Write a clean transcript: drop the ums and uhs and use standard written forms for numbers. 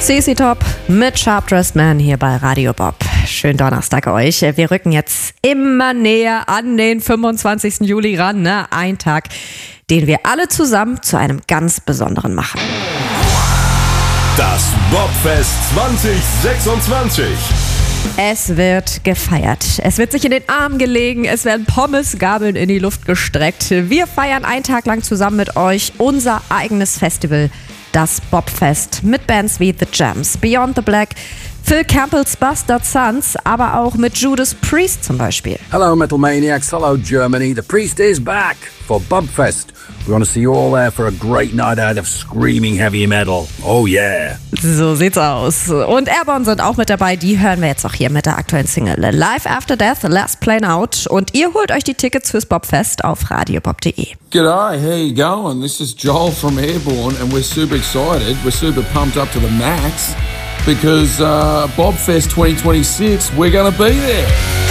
CC Top mit Sharp Dressed Man hier bei Radio Bob. Schönen Donnerstag euch. Wir rücken jetzt immer näher an den 25. Juli ran. Ne? Ein Tag, den wir alle zusammen zu einem ganz besonderen machen. Das Bobfest 2026. Es wird gefeiert. Es wird sich in den Arm gelegen. Es werden Pommesgabeln in die Luft gestreckt. Wir feiern einen Tag lang zusammen mit euch unser eigenes Festival, das Bobfest, mit Bands wie The Jams, Beyond the Black, Phil Campbell's Bastard Sons, aber auch mit Judas Priest zum Beispiel. Hello Metal Maniacs, hello Germany, The Priest is back for Bobfest. We want to see you all there for a great night out of screaming heavy metal. Oh yeah. So sieht's aus. Und Airborne sind auch mit dabei, die hören wir jetzt auch hier mit der aktuellen Single Live After Death, Last Plane Out. Und ihr holt euch die Tickets fürs Bobfest auf radiobob.de. G'day, how you going? This is Joel from Airborne and we're super excited. We're super pumped up to the max because Bobfest 2026, we're going to be there.